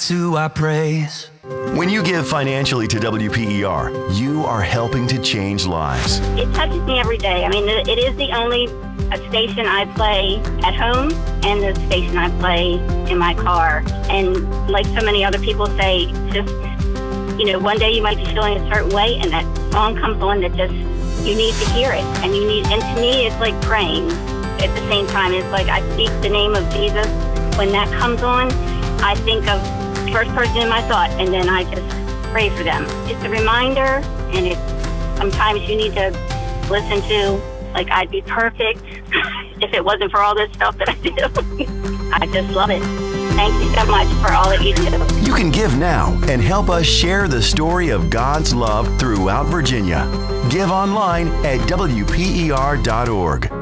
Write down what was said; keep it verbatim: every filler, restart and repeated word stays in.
who I praise. When you give financially to W P E R, you are helping to change lives. It touches me every day. I mean, it it is the only uh, station I play at home and the station I play in my car. And like so many other people say, just, you know, one day you might be feeling a certain way and that song comes on that just, you need to hear it. And you need, and to me, it's like praying at the same time. It's like I speak the name of Jesus. When that comes on, I think of the first person in my thought, and then I just pray for them. It's a reminder, and it's sometimes you need to listen to, like, I'd be perfect if it wasn't for all this stuff that I do. I just love it. Thank you so much for all that you do. You can give now and help us share the story of God's love throughout Virginia. Give online at W P E R dot org.